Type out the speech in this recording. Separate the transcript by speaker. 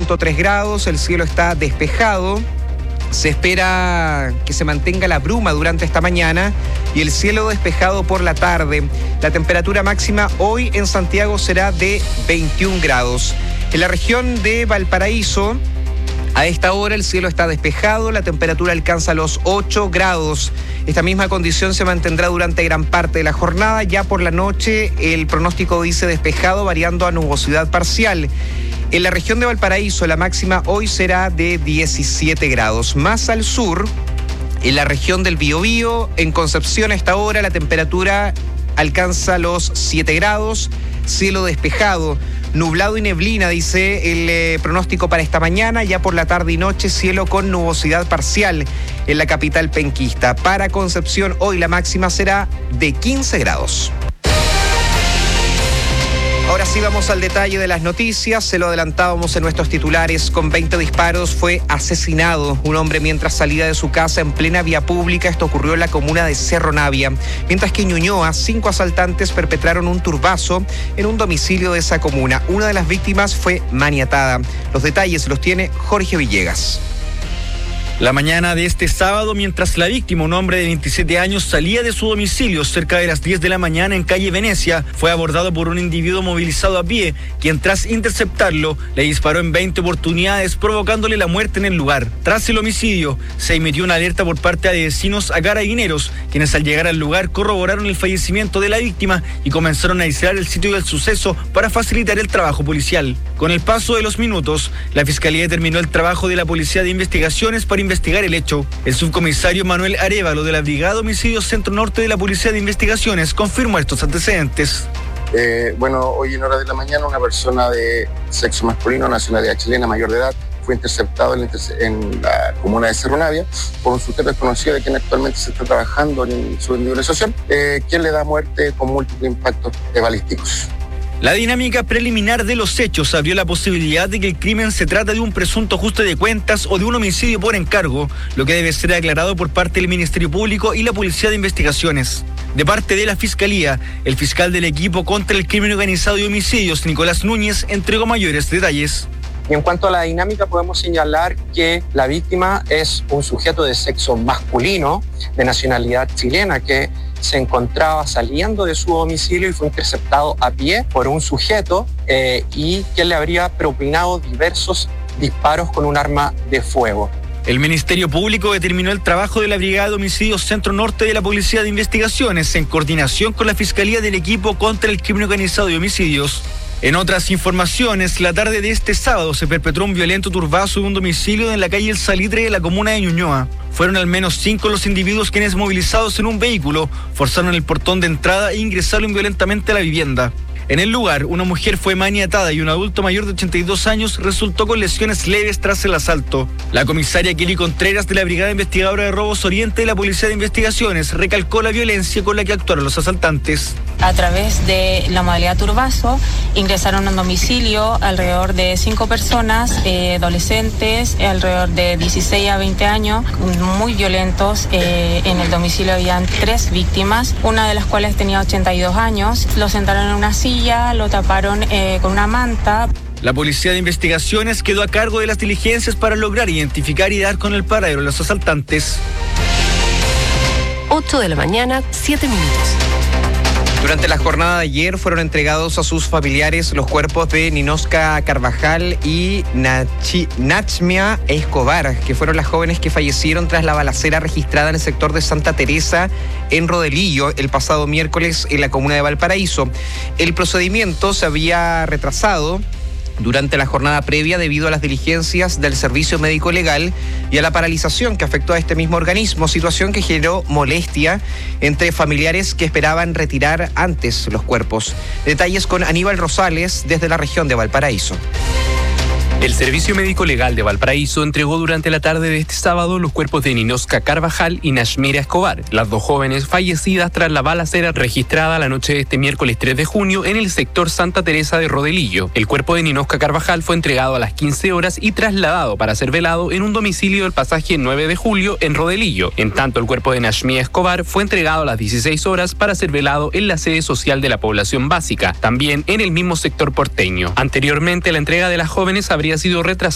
Speaker 1: 11.3 grados, el cielo está despejado. Se espera que se mantenga la bruma durante esta mañana y el cielo despejado por la tarde. La temperatura máxima hoy en Santiago será de 21 grados. En la región de Valparaíso, a esta hora el cielo está despejado, la temperatura alcanza los 8 grados. Esta misma condición se mantendrá durante gran parte de la jornada. Ya por la noche el pronóstico dice despejado, variando a nubosidad parcial. En la región de Valparaíso la máxima hoy será de 17 grados. Más al sur, en la región del Biobío, en Concepción a esta hora la temperatura alcanza los 7 grados, cielo despejado. Nublado y neblina, dice el pronóstico para esta mañana. Ya por la tarde y noche, cielo con nubosidad parcial en la capital penquista. Para Concepción, hoy la máxima será de 15 grados. Ahora sí vamos al detalle de las noticias. Se lo adelantábamos en nuestros titulares. Con 20 disparos fue asesinado un hombre mientras salía de su casa en plena vía pública. Esto ocurrió en la comuna de Cerro Navia. Mientras que en Ñuñoa, 5 asaltantes perpetraron un turbazo en un domicilio de esa comuna. Una de las víctimas fue maniatada. Los detalles los tiene Jorge Villegas.
Speaker 2: La mañana de este sábado, mientras la víctima, un hombre de 27 años, salía de su domicilio cerca de las 10 de la mañana en calle Venecia, fue abordado por un individuo movilizado a pie, quien tras interceptarlo, le disparó en 20 oportunidades, provocándole la muerte en el lugar. Tras el homicidio, se emitió una alerta por parte de vecinos a carabineros, quienes al llegar al lugar corroboraron el fallecimiento de la víctima y comenzaron a aislar el sitio del suceso para facilitar el trabajo policial. Con el paso de los minutos, la Fiscalía determinó el trabajo de la Policía de Investigaciones para investigar el hecho. El subcomisario Manuel Arévalo de la Brigada Homicidios Centro Norte de la Policía de Investigaciones confirmó estos antecedentes.
Speaker 3: Hoy en horas de la mañana una persona de sexo masculino, nacionalidad chilena, mayor de edad, fue interceptado en la comuna de Cerro Navia por un sujeto desconocido de quien actualmente se está trabajando en su individualización, quien le da muerte con múltiples impactos balísticos.
Speaker 2: La dinámica preliminar de los hechos abrió la posibilidad de que el crimen se trata de un presunto ajuste de cuentas o de un homicidio por encargo, lo que debe ser aclarado por parte del Ministerio Público y la Policía de Investigaciones. De parte de la Fiscalía, el fiscal del equipo contra el crimen organizado y homicidios, Nicolás Núñez, entregó mayores detalles.
Speaker 4: Y en cuanto a la dinámica, podemos señalar que la víctima es un sujeto de sexo masculino, de nacionalidad chilena, que se encontraba saliendo de su domicilio y fue interceptado a pie por un sujeto y que le habría propinado diversos disparos con un arma de fuego.
Speaker 2: El Ministerio Público determinó el trabajo de la Brigada de Homicidios Centro Norte de la Policía de Investigaciones en coordinación con la Fiscalía del equipo contra el crimen organizado y homicidios. En otras informaciones, la tarde de este sábado se perpetró un violento turbazo en un domicilio en la calle El Salitre de la comuna de Ñuñoa. Fueron al menos 5 los individuos quienes, movilizados en un vehículo, forzaron el portón de entrada e ingresaron violentamente a la vivienda. En el lugar, una mujer fue maniatada y un adulto mayor de 82 años resultó con lesiones leves tras el asalto. La comisaria Kelly Contreras de la Brigada Investigadora de Robos Oriente de la Policía de Investigaciones recalcó la violencia con la que actuaron los asaltantes.
Speaker 5: A través de la modalidad turbazo, ingresaron a un domicilio alrededor de 5 personas, adolescentes, alrededor de 16 a 20 años, muy violentos. En el domicilio habían 3 víctimas, una de las cuales tenía 82 años. Lo sentaron en una silla, lo taparon con una manta.
Speaker 2: La Policía de Investigaciones quedó a cargo de las diligencias para lograr identificar y dar con el paradero de los asaltantes.
Speaker 6: 8 de la mañana, 7 minutos.
Speaker 1: Durante la jornada de ayer fueron entregados a sus familiares los cuerpos de Ninoska Carvajal y Nachmia Escobar, que fueron las jóvenes que fallecieron tras la balacera registrada en el sector de Santa Teresa en Rodelillo el pasado miércoles en la comuna de Valparaíso. El procedimiento se había retrasado durante la jornada previa debido a las diligencias del Servicio Médico Legal y a la paralización que afectó a este mismo organismo, situación que generó molestia entre familiares que esperaban retirar antes los cuerpos. Detalles con Aníbal Rosales desde la región de Valparaíso.
Speaker 7: El Servicio Médico Legal de Valparaíso entregó durante la tarde de este sábado los cuerpos de Ninoska Carvajal y Nachmira Escobar, las 2 jóvenes fallecidas tras la balacera registrada la noche de este miércoles 3 de junio en el sector Santa Teresa de Rodelillo. El cuerpo de Ninoska Carvajal fue entregado a las 15 horas y trasladado para ser velado en un domicilio del pasaje 9 de julio en Rodelillo. En tanto, el cuerpo de Nachmira Escobar fue entregado a las 16 horas para ser velado en la sede social de la población básica, también en el mismo sector porteño. Anteriormente, la entrega de las jóvenes habría sido retrasada